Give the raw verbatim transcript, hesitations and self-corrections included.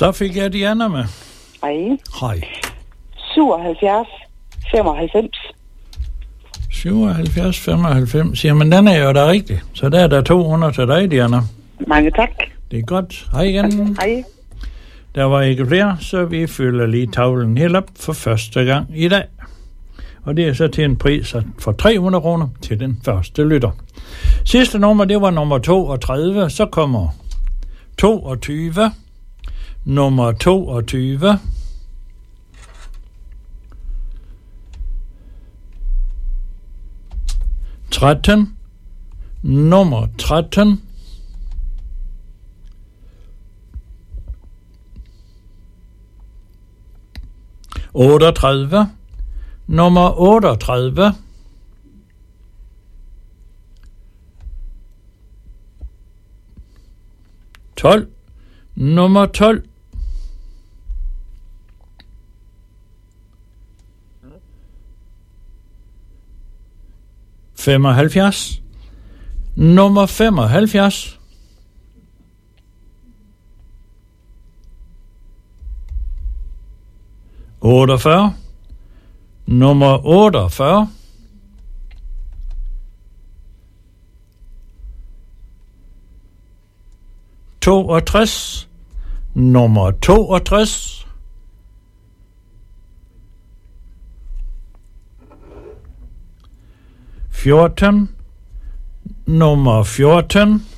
Så fik jeg Diana med. Hej. Hej. syvoghalvfjerds femoghalvfems. syvoghalvfjerds femoghalvfems. Jamen, den er jo da rigtig. Så der er der to hundrede til dig, Diana. Mange tak. Det er godt. Hej igen. Hej. Der var ikke flere, så vi fylder lige tavlen helt op for første gang i dag. Og det er så til en pris for tre hundrede kroner til den første lytter. Sidste nummer, det var nummer toogtredive. Så kommer toogtyve. Nummer toogtyve. tretten. Nummer tretten. otteogtredive. Nummer otteogtredive. tolv. Nummer tolv. femoghalvfjerds. Nummer femoghalvfjerds. otteogfyrre. Nummer otteogfyrre. toogtres. Nummer toogtres. fjorten. Nummer fjorten.